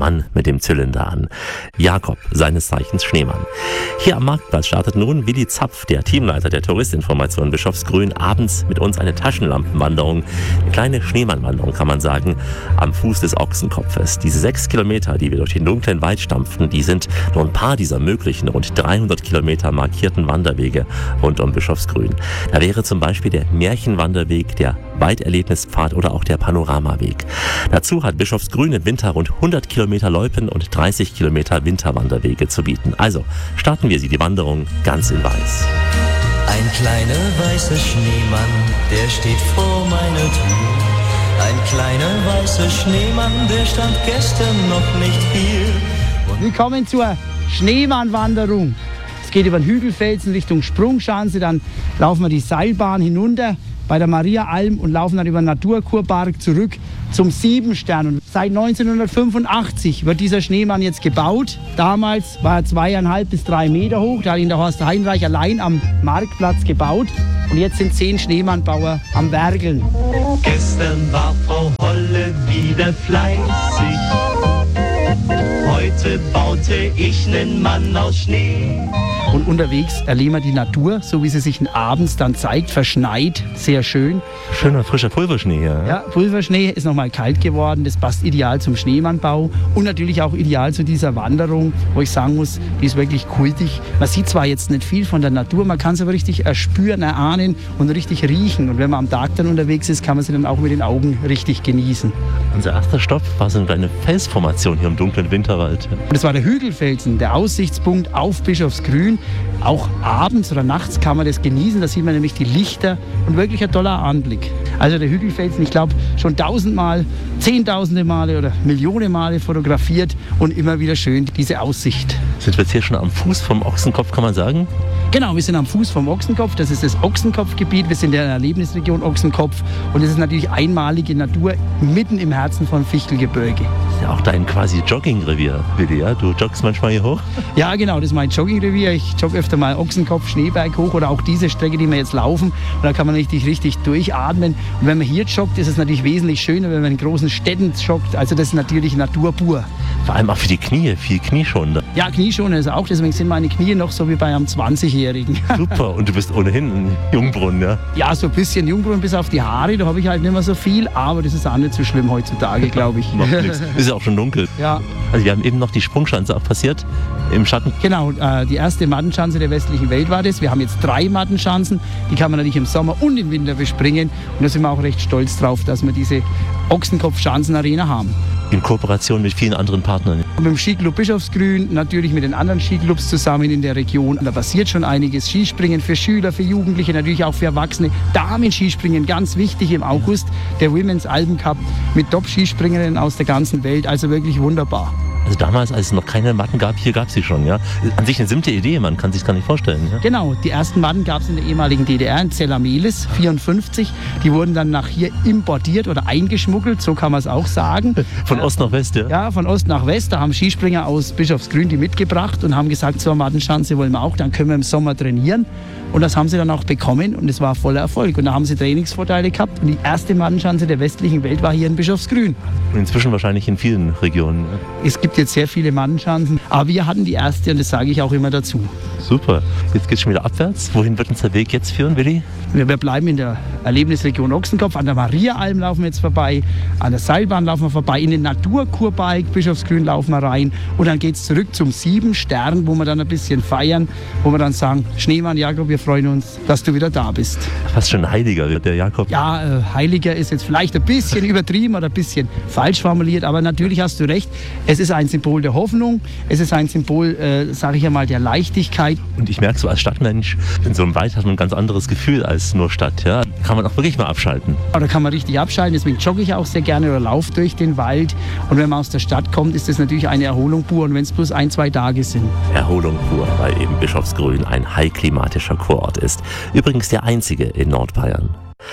Mann mit dem Zylinder an. Jakob, seines Zeichens Schneemann. Hier am Marktplatz startet nun Willi Zapf, der Teamleiter der Touristinformation Bischofsgrün, abends mit uns eine Taschenlampenwanderung, eine kleine Schneemannwanderung kann man sagen, am Fuß des Ochsenkopfes. Diese 6 Kilometer, die wir durch den dunklen Wald stampften, die sind nur ein paar dieser möglichen rund 300 Kilometer markierten Wanderwege rund um Bischofsgrün. Da wäre zum Beispiel der Märchenwanderweg, der Walderlebnispfad oder auch der Panoramaweg. Dazu hat Bischofsgrün im Winter rund 100 Kilometer Loipen und 30 Kilometer Winterwanderwege zu bieten. Also starten wir die Wanderung ganz in Weiß. Ein kleiner weißer Schneemann, der steht vor meiner Tür. Ein kleiner weißer Schneemann, der stand gestern noch nicht hier. Willkommen zur Schneemannwanderung. Es geht über den Hügelfelsen Richtung Sprungschanze, dann laufen wir die Seilbahn hinunter bei der Mariaalm und laufen dann über den Naturkurpark zurück zum Siebenstern. Und seit 1985 wird dieser Schneemann jetzt gebaut. Damals war er 2,5 bis 3 Meter hoch. Da hat ihn der Horst Heinreich allein am Marktplatz gebaut. Und jetzt sind 10 Schneemannbauer am Werkeln. Gestern war Frau Holle wieder fleißig. Heute baute ich nen Mann aus Schnee. Und unterwegs erleben wir die Natur, so wie sie sich abends dann zeigt, verschneit, sehr schön. Schöner, frischer Pulverschnee hier. Ja, Pulverschnee ist noch mal kalt geworden, das passt ideal zum Schneemannbau und natürlich auch ideal zu dieser Wanderung, wo ich sagen muss, die ist wirklich kultig. Man sieht zwar jetzt nicht viel von der Natur, man kann es aber richtig erspüren, erahnen und richtig riechen. Und wenn man am Tag dann unterwegs ist, kann man sie dann auch mit den Augen richtig genießen. Unser erster Stopp war so eine kleine Felsformation hier im dunklen Winterwald. Und das war der Hügelfelsen, der Aussichtspunkt auf Bischofsgrün. Auch abends oder nachts kann man das genießen, da sieht man nämlich die Lichter und wirklich ein toller Anblick. Also der Hügelfelsen, ich glaube, schon 1000 Mal, Zehntausende Male oder Millionen Male fotografiert und immer wieder schön diese Aussicht. Sind wir jetzt hier schon am Fuß vom Ochsenkopf, kann man sagen? Genau, wir sind am Fuß vom Ochsenkopf, das ist das Ochsenkopfgebiet, wir sind in der Erlebnisregion Ochsenkopf und es ist natürlich einmalige Natur mitten im Herzen von Fichtelgebirge. Das ist ja auch dein quasi Joggingrevier, Willi, ja? Du joggst manchmal hier hoch? Ja, genau, das ist mein Joggingrevier. Ich jogge öfter mal Ochsenkopf, Schneeberg hoch oder auch diese Strecke, die wir jetzt laufen. Und da kann man richtig durchatmen. Und wenn man hier joggt, ist es natürlich wesentlich schöner, wenn man in großen Städten joggt. Also das ist natürlich Natur pur. Vor allem auch für die Knie, viel knieschonender. Ja, knieschonender ist auch, deswegen sind meine Knie noch so wie bei einem 20-Jährigen. Super, und du bist ohnehin ein Jungbrunnen, ja? Ja, so ein bisschen Jungbrunnen bis auf die Haare, da habe ich halt nicht mehr so viel, aber das ist auch nicht so schlimm heutzutage, glaube ich. Macht nichts, ist ja auch schon dunkel. Ja. Also wir haben eben noch die Sprungschanze auch passiert, im Schatten. Genau, die erste Mattenschanze der westlichen Welt war das. Wir haben jetzt 3 Mattenschanzen, die kann man natürlich im Sommer und im Winter bespringen. Und da sind wir auch recht stolz drauf, dass wir diese Ochsenkopf-Schanzenarena haben. In Kooperation mit vielen anderen Partnern. Und mit dem Skiclub Bischofsgrün, natürlich mit den anderen Skiclubs zusammen in der Region. Da passiert schon einiges. Skispringen für Schüler, für Jugendliche, natürlich auch für Erwachsene. Damen-Skispringen, ganz wichtig im August. Der Women's Alpen Cup mit Top-Skispringerinnen aus der ganzen Welt. Also wirklich wunderbar. Also damals, als es noch keine Matten gab, hier gab es sie schon, ja? An sich eine simple Idee, man kann sich gar nicht vorstellen, ja? Genau, die ersten Matten gab es in der ehemaligen DDR, in Zellamelis, 54. Die wurden dann nach hier importiert oder eingeschmuggelt, so kann man es auch sagen. Von Ost nach West, ja? Ja, von Ost nach West. Da haben Skispringer aus Bischofsgrün die mitgebracht und haben gesagt, so eine Mattenschanze wollen wir auch, dann können wir im Sommer trainieren. Und das haben sie dann auch bekommen und es war voller Erfolg. Und da haben sie Trainingsvorteile gehabt. Und die erste Mattenschanze der westlichen Welt war hier in Bischofsgrün. Und inzwischen wahrscheinlich in vielen Regionen. Ja? Es gibt jetzt sehr viele Mattenschanzen, aber wir hatten die erste und das sage ich auch immer dazu. Super. Jetzt geht es schon wieder abwärts. Wohin wird uns der Weg jetzt führen, Willi? Wir bleiben in der Erlebnisregion Ochsenkopf. An der Mariaalm laufen wir jetzt vorbei, an der Seilbahn laufen wir vorbei, in den Naturkurpark Bischofsgrün laufen wir rein und dann geht es zurück zum Siebenstern, wo wir dann ein bisschen feiern, wo wir dann sagen, Schneemann, Jakob, wir freuen uns, dass du wieder da bist. Fast schon ein Heiliger, der Jakob. Ja, Heiliger ist jetzt vielleicht ein bisschen übertrieben oder ein bisschen falsch formuliert, aber natürlich hast du recht, es ist ein Symbol der Hoffnung, es ist ein Symbol, sage ich einmal, der Leichtigkeit. Und ich merke so als Stadtmensch, in so einem Wald hat man ein ganz anderes Gefühl als nur Stadt. Ja? Kann man auch wirklich mal abschalten. Da kann man richtig abschalten, deswegen jogge ich auch sehr gerne oder laufe durch den Wald. Und wenn man aus der Stadt kommt, ist das natürlich eine Erholung pur. Und wenn es bloß 1-2 Tage sind. Erholung pur, weil eben Bischofsgrün ein high-klimatischer Kurort ist. Übrigens der einzige in Nordbayern.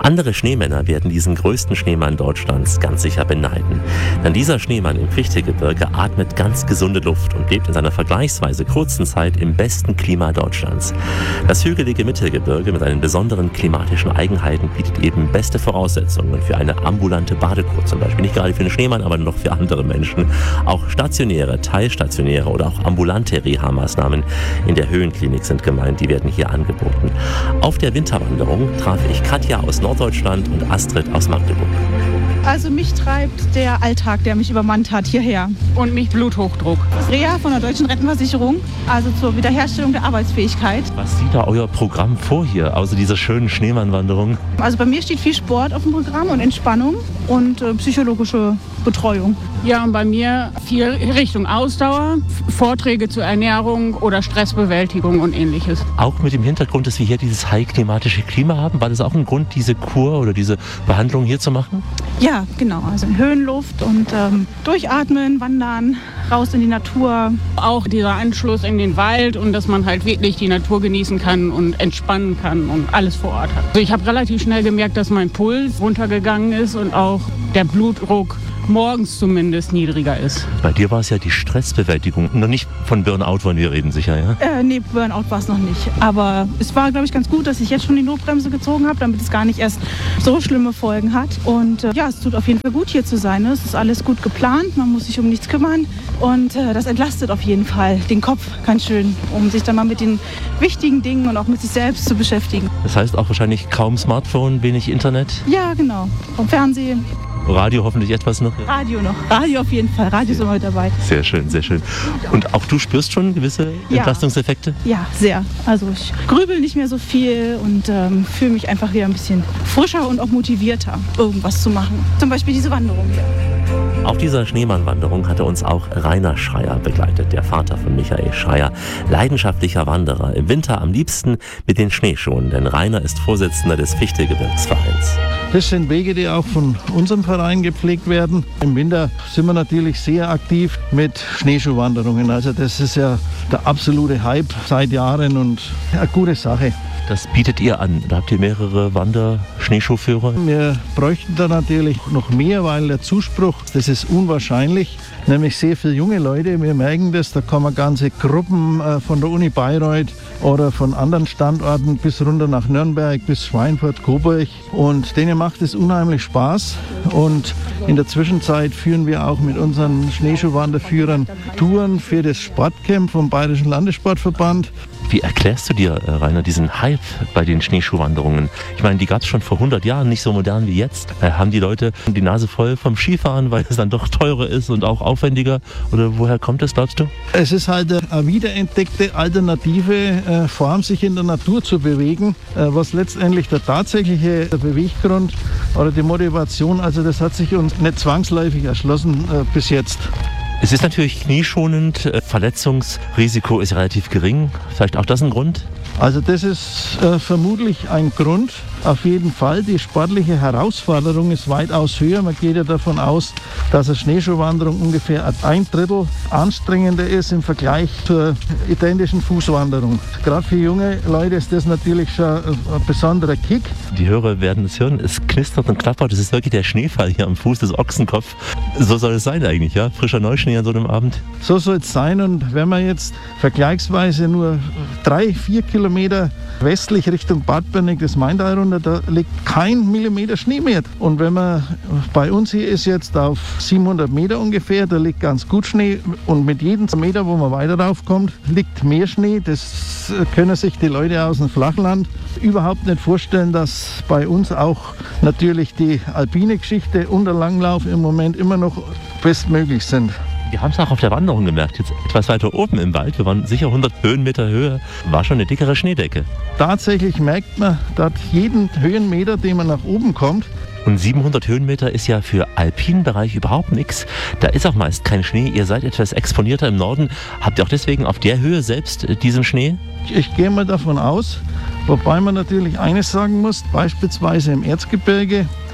Andere Schneemänner werden diesen größten Schneemann Deutschlands ganz sicher beneiden. Denn dieser Schneemann im Fichtelgebirge atmet ganz gesunde Luft und lebt in seiner vergleichsweise kurzen Zeit im besten Klima Deutschlands. Das hügelige Mittelgebirge mit seinen besonderen klimatischen Eigenheiten bietet eben beste Voraussetzungen für eine ambulante Badekur zum Beispiel. Nicht gerade für den Schneemann, aber noch für andere Menschen. Auch stationäre, teilstationäre oder auch ambulante Reha-Maßnahmen in der Höhenklinik sind gemeint, die werden hier angeboten. Auf der Winterwanderung traf ich Katja aus Norddeutschland und Astrid aus Magdeburg. Also mich treibt der Alltag, der mich übermannt hat, hierher. Und mich Bluthochdruck. Reha von der Deutschen Rentenversicherung, also zur Wiederherstellung der Arbeitsfähigkeit. Was sieht da euer Programm vor hier, außer dieser schönen Schneemannwanderung? Also bei mir steht viel Sport auf dem Programm und Entspannung und psychologische Betreuung. Ja, und bei mir viel Richtung Ausdauer, Vorträge zur Ernährung oder Stressbewältigung und Ähnliches. Auch mit dem Hintergrund, dass wir hier dieses high-klimatische Klima haben, war das auch ein Grund, diese Kur oder diese Behandlung hier zu machen? Ja, genau. Also in Höhenluft und durchatmen, wandern, raus in die Natur. Auch dieser Anschluss in den Wald und dass man halt wirklich die Natur genießen kann und entspannen kann und alles vor Ort hat. Also ich habe relativ schnell gemerkt, dass mein Puls runtergegangen ist und auch der Blutdruck morgens zumindest niedriger ist. Bei dir war es ja die Stressbewältigung. Noch nicht von Burnout wollen wir reden, sicher, ja? Nee, Burnout war es noch nicht. Aber es war, glaube ich, ganz gut, dass ich jetzt schon die Notbremse gezogen habe, damit es gar nicht erst so schlimme Folgen hat. Und ja, es tut auf jeden Fall gut, hier zu sein. Ne? Es ist alles gut geplant, man muss sich um nichts kümmern. Und das entlastet auf jeden Fall den Kopf ganz schön, um sich dann mal mit den wichtigen Dingen und auch mit sich selbst zu beschäftigen. Das heißt auch wahrscheinlich kaum Smartphone, wenig Internet? Ja, genau. Vom Fernsehen. Radio hoffentlich etwas noch? Radio noch. Radio auf jeden Fall. Radio ist immer heute dabei. Sehr schön, sehr schön. Und auch du spürst schon gewisse Entlastungseffekte? Ja, sehr. Also ich grübel nicht mehr so viel und fühle mich einfach wieder ein bisschen frischer und auch motivierter, irgendwas zu machen. Zum Beispiel diese Wanderung hier. Auf dieser Schneemannwanderung hatte uns auch Rainer Schreier begleitet, der Vater von Michael Schreier, leidenschaftlicher Wanderer, im Winter am liebsten mit den Schneeschuhen, denn Rainer ist Vorsitzender des Fichtelgebirgsvereins. Das sind Wege, die auch von unserem Verein gepflegt werden. Im Winter sind wir natürlich sehr aktiv mit Schneeschuhwanderungen. Also das ist ja der absolute Hype seit Jahren und eine gute Sache. Das bietet ihr an. Da habt ihr mehrere Wanderschneeschuhführer. Wir bräuchten da natürlich noch mehr, weil der Zuspruch, das ist unwahrscheinlich. Nämlich sehr viele junge Leute, wir merken das, da kommen ganze Gruppen von der Uni Bayreuth oder von anderen Standorten bis runter nach Nürnberg, bis Schweinfurt, Coburg. Und denen macht es unheimlich Spaß. Und in der Zwischenzeit führen wir auch mit unseren Schneeschuhwanderführern Touren für das Sportcamp vom Bayerischen Landessportverband. Wie erklärst du dir, Rainer, diesen Hype bei den Schneeschuhwanderungen? Ich meine, die gab es schon vor 100 Jahren, nicht so modern wie jetzt. Haben die Leute die Nase voll vom Skifahren, weil es dann doch teurer ist und auch aufwendiger? Oder woher kommt das, glaubst du? Es ist halt eine wiederentdeckte alternative Form, sich in der Natur zu bewegen. Was letztendlich der tatsächliche Beweggrund oder die Motivation, also das hat sich uns nicht zwangsläufig erschlossen bis jetzt. Es ist natürlich knieschonend, Verletzungsrisiko ist relativ gering. Vielleicht auch das ein Grund? Also das ist vermutlich ein Grund. Auf jeden Fall, die sportliche Herausforderung ist weitaus höher. Man geht ja davon aus, dass eine Schneeschuhwanderung ungefähr 1/3 anstrengender ist im Vergleich zur identischen Fußwanderung. Gerade für junge Leute ist das natürlich schon ein besonderer Kick. Die Hörer werden es hören, es knistert und klappert. Das ist wirklich der Schneefall hier am Fuß des Ochsenkopf. So soll es sein eigentlich, ja? Frischer Neuschnee an so einem Abend. So soll es sein. Und wenn man jetzt vergleichsweise nur 3-4 Kilometer westlich Richtung Bad Bernig das Maintal runter, da liegt kein Millimeter Schnee mehr. Und wenn man bei uns hier ist jetzt auf 700 Meter ungefähr, da liegt ganz gut Schnee. Und mit jedem Meter, wo man weiter rauf kommt, liegt mehr Schnee. Das können sich die Leute aus dem Flachland überhaupt nicht vorstellen, dass bei uns auch natürlich die alpine Geschichte und der Langlauf im Moment immer noch bestmöglich sind. Wir haben es auch auf der Wanderung gemerkt, jetzt etwas weiter oben im Wald, wir waren sicher 100 Höhenmeter Höhe, war schon eine dickere Schneedecke. Tatsächlich merkt man, dass jeden Höhenmeter, den man nach oben kommt. Und 700 Höhenmeter ist ja für alpinen Bereich überhaupt nichts. Da ist auch meist kein Schnee. Ihr seid etwas exponierter im Norden. Habt ihr auch deswegen auf der Höhe selbst diesen Schnee? Ich gehe mal davon aus, wobei man natürlich eines sagen muss, beispielsweise im Erzgebirge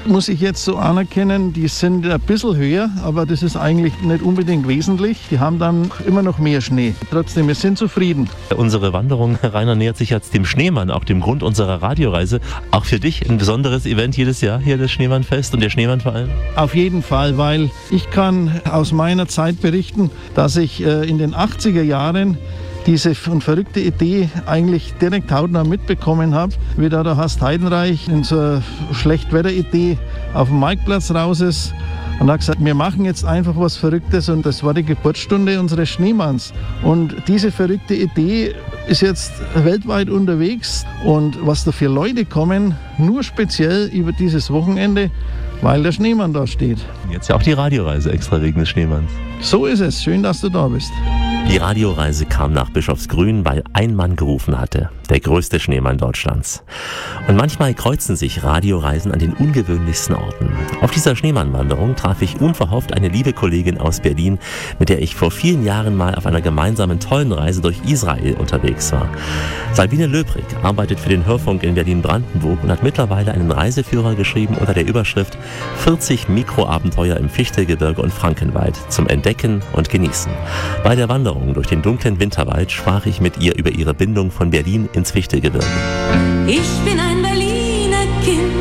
muss ich jetzt so anerkennen, die sind ein bisschen höher, aber das ist eigentlich nicht unbedingt wesentlich. Die haben dann immer noch mehr Schnee. Trotzdem, wir sind zufrieden. Unsere Wanderung, Rainer, nähert sich jetzt dem Schneemann, auch dem Grund unserer Radioreise. Auch für dich ein besonderes Event jedes Jahr, hier das Schneemannfest und der Schneemann vor allem? Auf jeden Fall, weil ich kann aus meiner Zeit berichten, dass ich in den 80er Jahren diese verrückte Idee eigentlich direkt hautnah mitbekommen habe, wie da der Horst Heidenreich in so einer Schlechtwetter-Idee auf dem Marktplatz raus ist und hat gesagt, wir machen jetzt einfach was Verrücktes, und das war die Geburtsstunde unseres Schneemanns. Und diese verrückte Idee ist jetzt weltweit unterwegs, und was da für Leute kommen, nur speziell über dieses Wochenende, weil der Schneemann da steht. Jetzt ja auch die Radioreise extra wegen des Schneemanns. So ist es. Schön, dass du da bist. Die Radioreise kam nach Bischofsgrün, weil ein Mann gerufen hatte, der größte Schneemann Deutschlands. Und manchmal kreuzen sich Radioreisen an den ungewöhnlichsten Orten. Auf dieser Schneemannwanderung traf ich unverhofft eine liebe Kollegin aus Berlin, mit der ich vor vielen Jahren mal auf einer gemeinsamen tollen Reise durch Israel unterwegs war. Sabine Löbrig arbeitet für den Hörfunk in Berlin-Brandenburg und hat mittlerweile einen Reiseführer geschrieben unter der Überschrift 40 Mikroabenteuer im Fichtelgebirge und Frankenwald zum Entdecken und Genießen. Bei der Wanderung durch den dunklen Winterwald sprach ich mit ihr über ihre Bindung von Berlin ins Fichtelgebirge. Ich bin ein Berliner Kind,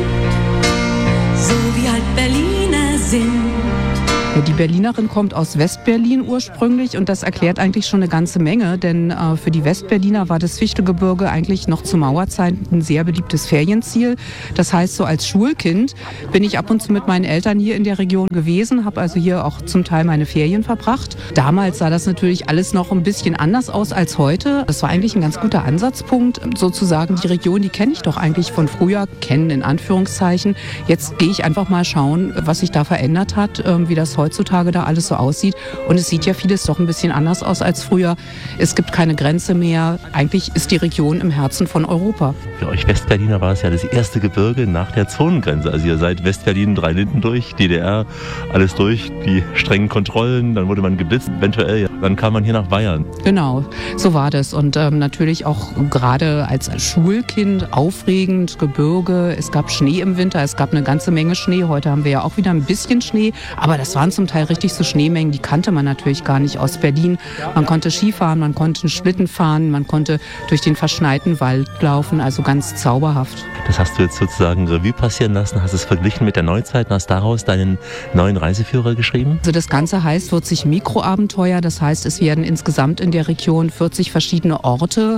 so wie halt Berliner sind. Die Berlinerin kommt aus Westberlin ursprünglich, und das erklärt eigentlich schon eine ganze Menge, denn für die Westberliner war das Fichtelgebirge eigentlich noch zu Mauerzeiten ein sehr beliebtes Ferienziel. Das heißt, so als Schulkind bin ich ab und zu mit meinen Eltern hier in der Region gewesen, habe also hier auch zum Teil meine Ferien verbracht. Damals sah das natürlich alles noch ein bisschen anders aus als heute. Das war eigentlich ein ganz guter Ansatzpunkt, sozusagen die Region, die kenne ich doch eigentlich von früher, kennen in Anführungszeichen. Jetzt gehe ich einfach mal schauen, was sich da verändert hat, wie das heutzutage da alles so aussieht. Und es sieht ja vieles doch ein bisschen anders aus als früher. Es gibt keine Grenze mehr. Eigentlich ist die Region im Herzen von Europa. Für euch Westberliner war es ja das erste Gebirge nach der Zonengrenze. Also ihr seid Westberlin 3 Linden durch, DDR, alles durch, die strengen Kontrollen, dann wurde man geblitzt, eventuell. Dann kam man hier nach Bayern. Genau, so war das. Und natürlich auch gerade als Schulkind aufregend, Gebirge. Es gab Schnee im Winter, es gab eine ganze Menge Schnee. Heute haben wir ja auch wieder ein bisschen Schnee. Aber das waren zum Teil richtig so Schneemengen, die kannte man natürlich gar nicht aus Berlin. Man konnte Skifahren, man konnte Schlitten fahren, man konnte durch den verschneiten Wald laufen, also ganz zauberhaft. Das hast du jetzt sozusagen Revue passieren lassen, hast es verglichen mit der Neuzeit und hast daraus deinen neuen Reiseführer geschrieben? Also das Ganze heißt 40 Mikroabenteuer, das heißt, es werden insgesamt in der Region 40 verschiedene Orte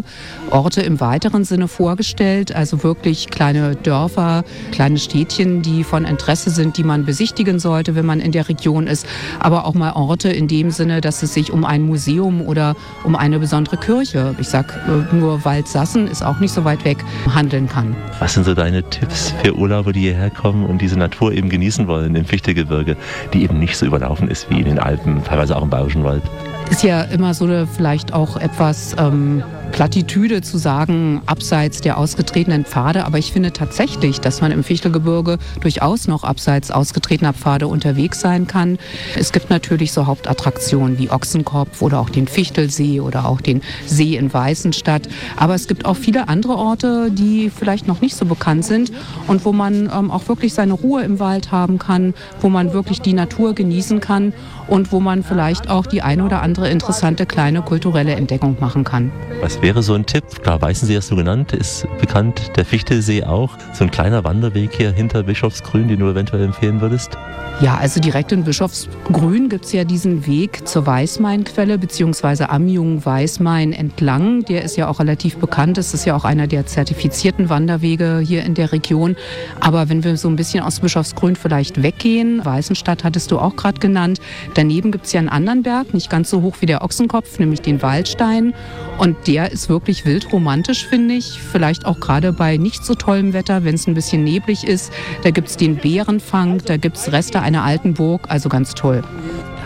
im weiteren Sinne vorgestellt, also wirklich kleine Dörfer, kleine Städtchen, die von Interesse sind, die man besichtigen sollte, wenn man in der Region ist, aber auch mal Orte in dem Sinne, dass es sich um ein Museum oder um eine besondere Kirche, ich sag nur Waldsassen, ist auch nicht so weit weg, handeln kann. Was sind so deine Tipps für Urlauber, die hierher kommen und diese Natur eben genießen wollen im Fichtelgebirge, die eben nicht so überlaufen ist wie in den Alpen, teilweise auch im Bayerischen Wald? Ist ja immer so eine vielleicht auch etwas Plattitüde zu sagen, abseits der ausgetretenen Pfade. Aber ich finde tatsächlich, dass man im Fichtelgebirge durchaus noch abseits ausgetretener Pfade unterwegs sein kann. Es gibt natürlich so Hauptattraktionen wie Ochsenkopf oder auch den Fichtelsee oder auch den See in Weißenstadt. Aber es gibt auch viele andere Orte, die vielleicht noch nicht so bekannt sind und wo man auch wirklich seine Ruhe im Wald haben kann, wo man wirklich die Natur genießen kann und wo man vielleicht auch die eine oder andere interessante kleine kulturelle Entdeckung machen kann. Was wäre so ein Tipp? Klar, Weißensee hast du genannt, ist bekannt, der Fichtelsee auch. So ein kleiner Wanderweg hier hinter Bischofsgrün, den du eventuell empfehlen würdest? Ja, also direkt in Bischofsgrün gibt es ja diesen Weg zur Weißmainquelle bzw. am Jungen Weißmain entlang. Der ist ja auch relativ bekannt. Das ist ja auch einer der zertifizierten Wanderwege hier in der Region. Aber wenn wir so ein bisschen aus Bischofsgrün vielleicht weggehen, Weißenstadt hattest du auch gerade genannt, daneben gibt es ja einen anderen Berg, nicht ganz so hoch wie der Ochsenkopf, nämlich den Waldstein. Und der ist wirklich wildromantisch, finde ich. Vielleicht auch gerade bei nicht so tollem Wetter, wenn es ein bisschen neblig ist. Da gibt es den Bärenfang, da gibt es Reste einer alten Burg, also ganz toll.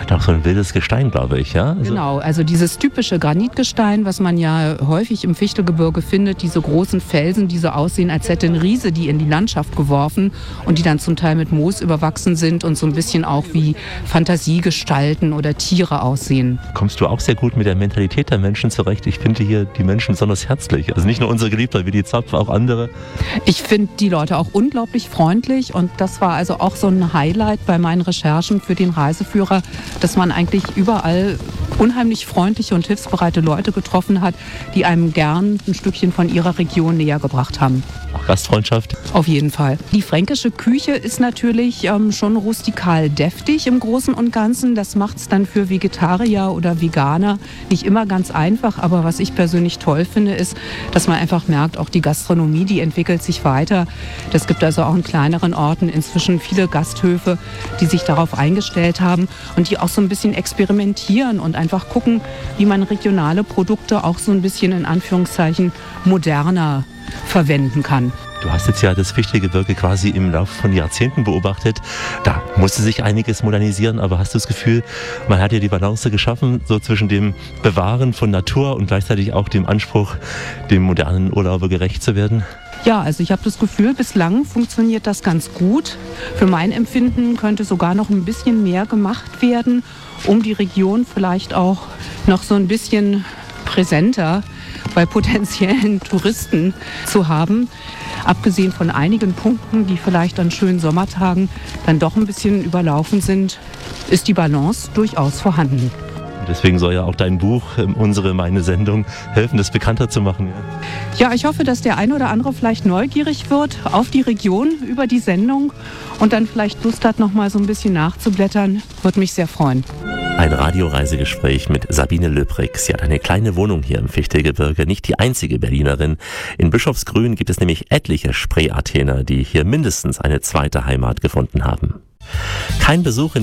Hat auch so ein wildes Gestein, glaube ich, ja? Genau, also dieses typische Granitgestein, was man ja häufig im Fichtelgebirge findet, diese großen Felsen, die so aussehen, als hätte ein Riese die in die Landschaft geworfen und die dann zum Teil mit Moos überwachsen sind und so ein bisschen auch wie Fantasiegestalten oder Tiere aussehen. Kommst du auch sehr gut mit der Mentalität der Menschen zurecht? Ich finde hier die Menschen besonders herzlich. Also nicht nur unser Geliebter Willi Zapf, auch andere. Ich finde die Leute auch unglaublich freundlich und das war also auch so ein Highlight bei meinen Recherchen für den Reiseführer, dass man eigentlich überall unheimlich freundliche und hilfsbereite Leute getroffen hat, die einem gern ein Stückchen von ihrer Region näher gebracht haben. Auch Gastfreundschaft? Auf jeden Fall. Die fränkische Küche ist natürlich schon rustikal deftig im Großen und Ganzen. Das macht es dann für Vegetarier oder Veganer nicht immer ganz einfach. Aber was ich persönlich toll finde, ist, dass man einfach merkt, auch die Gastronomie, die entwickelt sich weiter. Es gibt also auch in kleineren Orten inzwischen viele Gasthöfe, die sich darauf eingestellt haben und die auch so ein bisschen experimentieren und einfach gucken, wie man regionale Produkte auch so ein bisschen in Anführungszeichen moderner verwenden kann. Du hast jetzt ja das Fichtelgebirge quasi im Laufe von Jahrzehnten beobachtet. Da musste sich einiges modernisieren, aber hast du das Gefühl, man hat ja die Balance geschaffen, so zwischen dem Bewahren von Natur und gleichzeitig auch dem Anspruch, dem modernen Urlauber gerecht zu werden? Ja, also ich habe das Gefühl, bislang funktioniert das ganz gut. Für mein Empfinden könnte sogar noch ein bisschen mehr gemacht werden, um die Region vielleicht auch noch so ein bisschen präsenter bei potenziellen Touristen zu haben. Abgesehen von einigen Punkten, die vielleicht an schönen Sommertagen dann doch ein bisschen überlaufen sind, ist die Balance durchaus vorhanden. Deswegen soll ja auch dein Buch, meine Sendung, helfen, das bekannter zu machen. Ja, ich hoffe, dass der eine oder andere vielleicht neugierig wird auf die Region über die Sendung und dann vielleicht Lust hat, noch mal so ein bisschen nachzublättern. Würde mich sehr freuen. Ein Radioreisegespräch mit Sabine Löbrich. Sie hat eine kleine Wohnung hier im Fichtelgebirge, nicht die einzige Berlinerin. In Bischofsgrün gibt es nämlich etliche Spreeathener, die hier mindestens eine zweite Heimat gefunden haben. Kein Besuch in